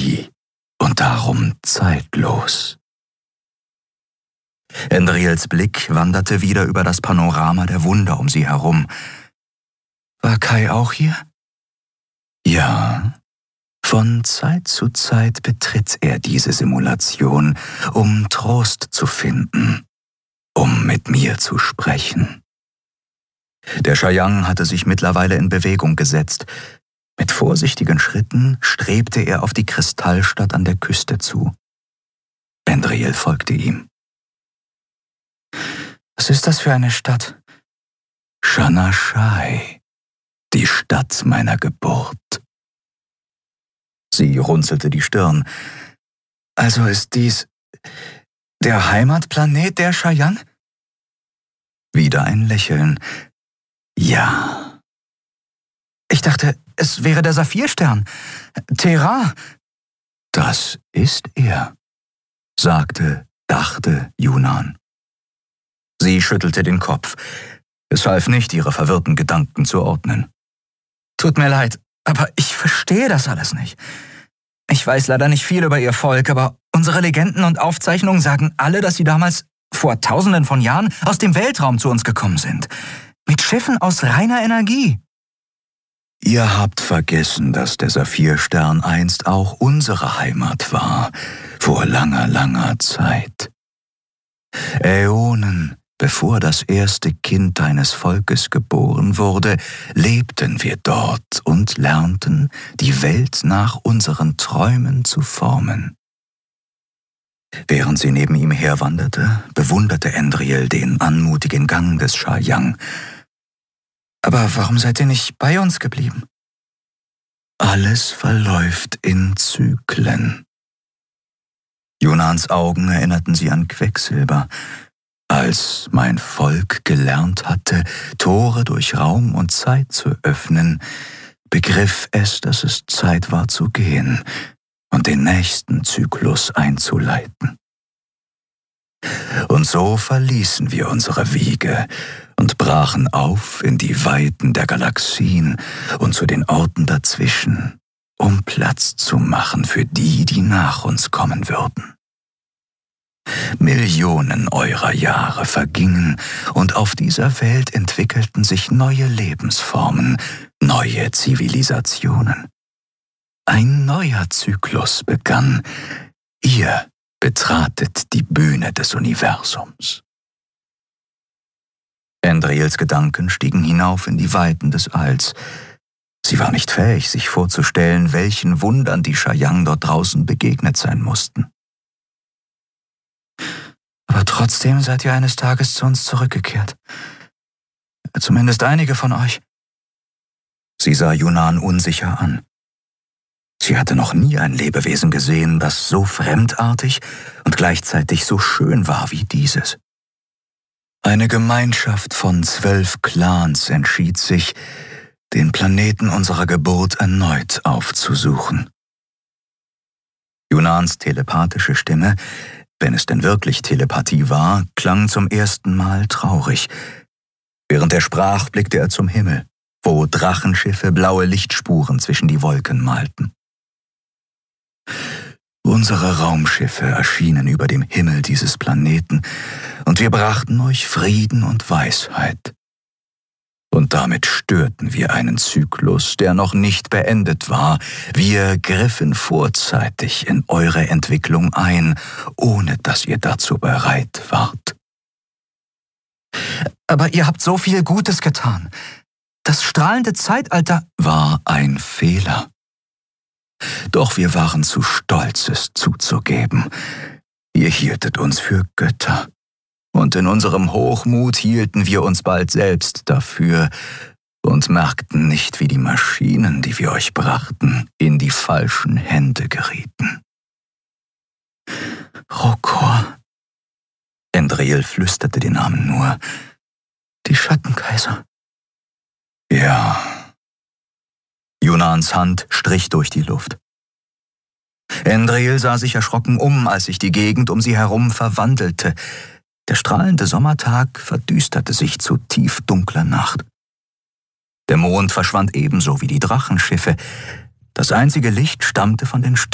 Magie und darum zeitlos. Endriels Blick wanderte wieder über das Panorama der Wunder um sie herum. War Kai auch hier? Ja. Von Zeit zu Zeit betritt er diese Simulation, um Trost zu finden, um mit mir zu sprechen. Der Shayang hatte sich mittlerweile in Bewegung gesetzt. Mit vorsichtigen Schritten strebte er auf die Kristallstadt an der Küste zu. Endriel folgte ihm. Was ist das für eine Stadt? Shanashai, die Stadt meiner Geburt. Sie runzelte die Stirn. Also ist dies der Heimatplanet der Shayang? Wieder ein Lächeln. Ja. Ich dachte, es wäre der Saphirstern. Terra. Das ist er, dachte Yunnan. Sie schüttelte den Kopf. Es half nicht, ihre verwirrten Gedanken zu ordnen. Tut mir leid, aber ich verstehe das alles nicht. Ich weiß leider nicht viel über ihr Volk, aber unsere Legenden und Aufzeichnungen sagen alle, dass sie damals, vor Tausenden von Jahren, aus dem Weltraum zu uns gekommen sind. Mit Schiffen aus reiner Energie. Ihr habt vergessen, dass der Saphirstern einst auch unsere Heimat war, vor langer, langer Zeit. Äonen, bevor das erste Kind deines Volkes geboren wurde, lebten wir dort und lernten, die Welt nach unseren Träumen zu formen. Während sie neben ihm herwanderte, bewunderte Endriel den anmutigen Gang des Shayang. Aber warum seid ihr nicht bei uns geblieben? Alles verläuft in Zyklen. Yunnans Augen erinnerten sie an Quecksilber. Als mein Volk gelernt hatte, Tore durch Raum und Zeit zu öffnen, begriff es, dass es Zeit war zu gehen und den nächsten Zyklus einzuleiten. Und so verließen wir unsere Wiege und brachen auf in die Weiten der Galaxien und zu den Orten dazwischen, um Platz zu machen für die, die nach uns kommen würden. Millionen eurer Jahre vergingen und auf dieser Welt entwickelten sich neue Lebensformen, neue Zivilisationen. Ein neuer Zyklus begann. Ihr betratet die Bühne des Universums. Endriels Gedanken stiegen hinauf in die Weiten des Alls. Sie war nicht fähig, sich vorzustellen, welchen Wundern die Shayang dort draußen begegnet sein mussten. Aber trotzdem seid ihr eines Tages zu uns zurückgekehrt. Zumindest einige von euch. Sie sah Yunnan unsicher an. Sie hatte noch nie ein Lebewesen gesehen, das so fremdartig und gleichzeitig so schön war wie dieses. Eine Gemeinschaft von 12 Clans entschied sich, den Planeten unserer Geburt erneut aufzusuchen. Yunnans telepathische Stimme, wenn es denn wirklich Telepathie war, klang zum ersten Mal traurig. Während er sprach, blickte er zum Himmel, wo Drachenschiffe blaue Lichtspuren zwischen die Wolken malten. Unsere Raumschiffe erschienen über dem Himmel dieses Planeten und wir brachten euch Frieden und Weisheit. Und damit störten wir einen Zyklus, der noch nicht beendet war. Wir griffen vorzeitig in eure Entwicklung ein, ohne dass ihr dazu bereit wart. Aber ihr habt so viel Gutes getan. Das strahlende Zeitalter war ein Fehler. Doch wir waren zu stolz, es zuzugeben. Ihr hieltet uns für Götter. Und in unserem Hochmut hielten wir uns bald selbst dafür und merkten nicht, wie die Maschinen, die wir euch brachten, in die falschen Hände gerieten. Rokor. Endriel flüsterte den Namen nur. Die Schattenkaiser. Ja. Yunnans Hand strich durch die Luft. Endriel sah sich erschrocken um, als sich die Gegend um sie herum verwandelte. Der strahlende Sommertag verdüsterte sich zu tiefdunkler Nacht. Der Mond verschwand ebenso wie die Drachenschiffe. Das einzige Licht stammte von den